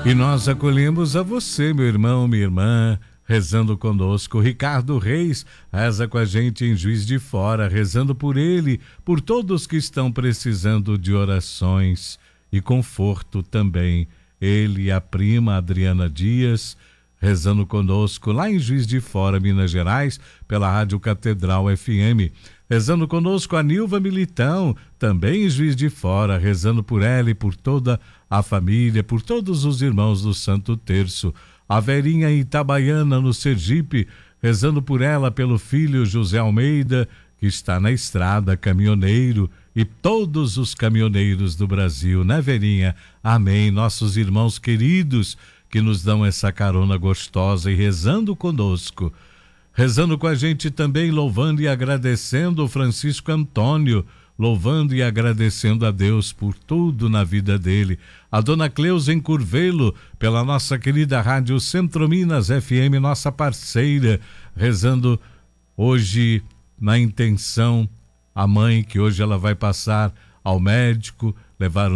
E nós acolhemos a você, meu irmão, minha irmã, rezando conosco. Ricardo Reis reza com a gente em Juiz de Fora, rezando por ele, por todos que estão precisando de orações e conforto também. Ele e a prima Adriana Dias, rezando conosco lá em Juiz de Fora, Minas Gerais, pela Rádio Catedral FM. Rezando conosco a Nilva Militão, também em Juiz de Fora, rezando por ela e por toda a família, por todos os irmãos do Santo Terço. A Verinha em Itabaiana, no Sergipe, rezando por ela, pelo filho José Almeida, que está na estrada, caminhoneiro, e todos os caminhoneiros do Brasil, né, Verinha? Amém. Nossos irmãos queridos que nos dão essa carona gostosa e rezando conosco. Rezando com a gente também, louvando e agradecendo o Francisco Antônio, louvando e agradecendo a Deus por tudo na vida dele. A dona Cleusa em Curvelo, pela nossa querida Rádio Centro Minas FM, nossa parceira, rezando hoje na intenção, a mãe que hoje ela vai passar ao médico, levar